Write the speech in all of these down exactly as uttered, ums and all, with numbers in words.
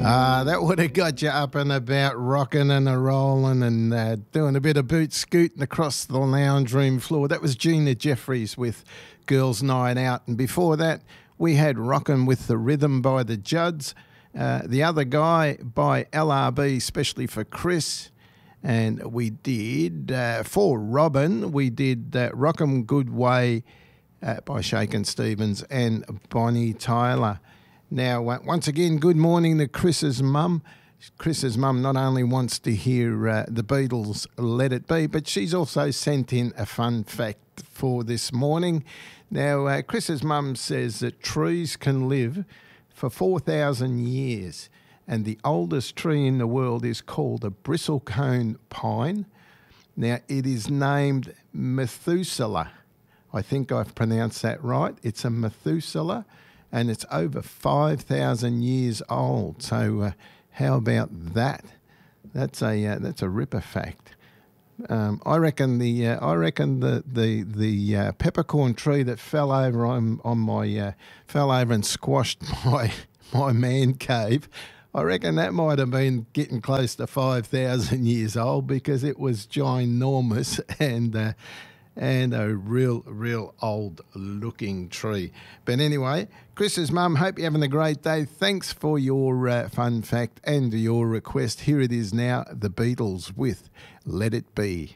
Ah, that would have got you up and about, rocking and a rolling and uh, doing a bit of boot scooting across the lounge room floor. That was Gina Jeffries with Girls Night Out. And before that, we had Rockin' with the Rhythm by the Judds. Uh, the Other Guy by L R B, especially for Chris. And we did, uh, for Robin, we did uh, Rockin' Good Way uh, by Shakin' Stevens and Bonnie Tyler. Now, once again, good morning to Chris's mum. Chris's mum not only wants to hear uh, the Beatles' Let It Be, but she's also sent in a fun fact for this morning. Now, uh, Chris's mum says that trees can live for four thousand years, and the oldest tree in the world is called a bristlecone pine. Now, it is named Methuselah. I think I've pronounced that right. It's a Methuselah. And it's over five thousand years old. So uh, how about that? That's a uh, that's a ripper fact. Um, I reckon the uh, I reckon the the the uh, peppercorn tree that fell over on on my uh, fell over and squashed my my man cave. I reckon that might have been getting close to five thousand years old because it was ginormous and. Uh, and a real, real old-looking tree. But anyway, Chris's mum, hope you're having a great day. Thanks for your uh, fun fact and your request. Here it is now, the Beatles with Let It Be.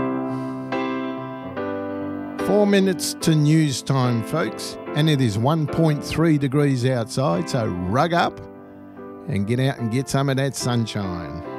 Four minutes to news time, folks, and it is one point three degrees outside, so rug up and get out and get some of that sunshine.